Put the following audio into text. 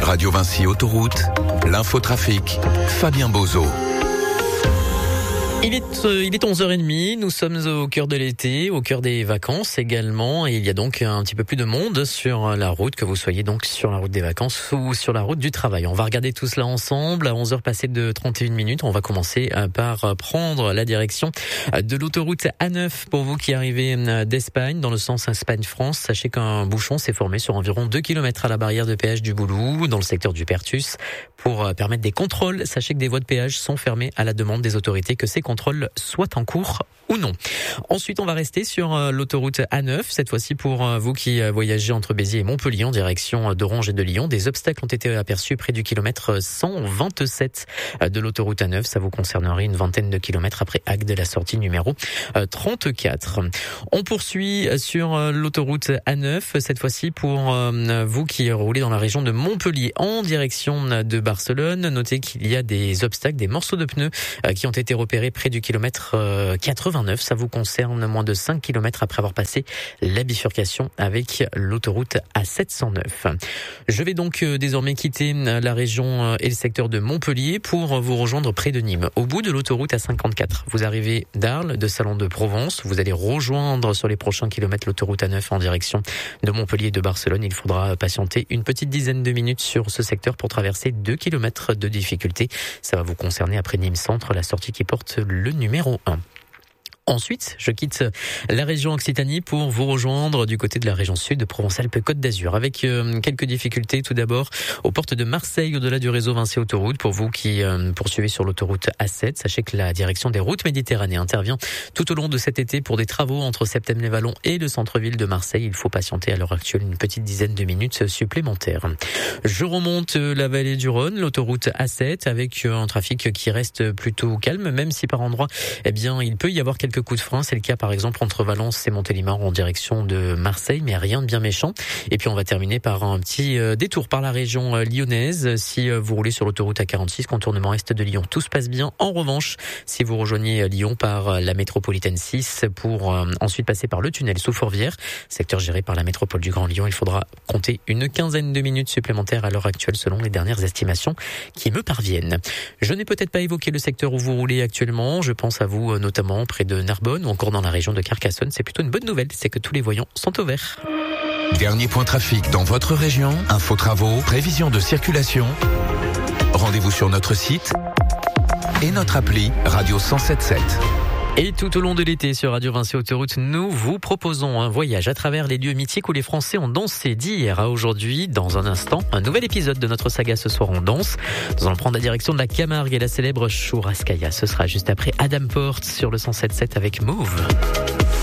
Radio Vinci Autoroute, l'infotrafic, Fabien Bozo. Il est 11h30, nous sommes au cœur de l'été, au cœur des vacances également, et il y a donc un petit peu plus de monde sur la route, que vous soyez donc sur la route des vacances ou sur la route du travail. On va regarder tout cela ensemble à 11h passées de 31 minutes. On va commencer par prendre la direction de l'autoroute A9 pour vous qui arrivez d'Espagne dans le sens Espagne-France. Sachez qu'un bouchon s'est formé sur environ 2 km à la barrière de péage du Boulou, dans le secteur du Pertus, pour permettre des contrôles. Sachez que des voies de péage sont fermées à la demande des autorités, que ces contrôle soit en cours ou non. Ensuite, on va rester sur l'autoroute A9, cette fois-ci pour vous qui voyagez entre Béziers et Montpellier en direction d'Orange et de Lyon. Des obstacles ont été aperçus près du kilomètre 127 de l'autoroute A9. Ça vous concernerait une vingtaine de kilomètres après Agde, de la sortie numéro 34. On poursuit sur l'autoroute A9, cette fois-ci pour vous qui roulez dans la région de Montpellier en direction de Barcelone. Notez qu'il y a des obstacles, des morceaux de pneus qui ont été repérés près du kilomètre 89. Ça vous concerne moins de 5 km après avoir passé la bifurcation avec l'autoroute A709. Je vais donc désormais quitter la région et le secteur de Montpellier pour vous rejoindre près de Nîmes. Au bout de l'autoroute A54, vous arrivez d'Arles, de Salon de Provence. Vous allez rejoindre sur les prochains kilomètres l'autoroute A9 en direction de Montpellier et de Barcelone. Il faudra patienter une petite dizaine de minutes sur ce secteur pour traverser 2 km de difficulté. Ça va vous concerner après Nîmes Centre, la sortie qui porte le numéro 1. Ensuite, je quitte la région Occitanie pour vous rejoindre du côté de la région sud de Provence-Alpes-Côte d'Azur avec quelques difficultés tout d'abord aux portes de Marseille au-delà du réseau Vinci Autoroute. Pour vous qui poursuivez sur l'autoroute A7, sachez que la direction des routes méditerranéennes intervient tout au long de cet été pour des travaux entre Septèmes-les-Vallons et le centre-ville de Marseille. Il faut patienter à l'heure actuelle une petite dizaine de minutes supplémentaires. Je remonte la vallée du Rhône, l'autoroute A7 avec un trafic qui reste plutôt calme, même si par endroits, il peut y avoir quelques coups de frein. C'est le cas par exemple entre Valence et Montélimar en direction de Marseille, mais rien de bien méchant. Et puis on va terminer par un petit détour par la région lyonnaise. Si vous roulez sur l'autoroute A46, contournement est de Lyon, tout se passe bien. En revanche, si vous rejoignez Lyon par la métropolitaine 6 pour ensuite passer par le tunnel sous Fourvière, secteur géré par la métropole du Grand Lyon, il faudra compter une quinzaine de minutes supplémentaires à l'heure actuelle selon les dernières estimations qui me parviennent. Je n'ai peut-être pas évoqué le secteur où vous roulez actuellement. Je pense à vous notamment près de Narbonne ou encore dans la région de Carcassonne. C'est plutôt une bonne nouvelle, c'est que tous les voyants sont au vert. Dernier point trafic dans votre région, info travaux, prévision de circulation. Rendez-vous sur notre site et notre appli Radio 107.7. Et tout au long de l'été sur Radio Vinci Autoroute, nous vous proposons un voyage à travers les lieux mythiques où les Français ont dansé d'hier à aujourd'hui. Dans un instant, un nouvel épisode de notre saga Ce soir on danse. Nous allons prendre la direction de la Camargue et la célèbre Churrascaria. Ce sera juste après Adam Porte sur le 107.7 avec Move.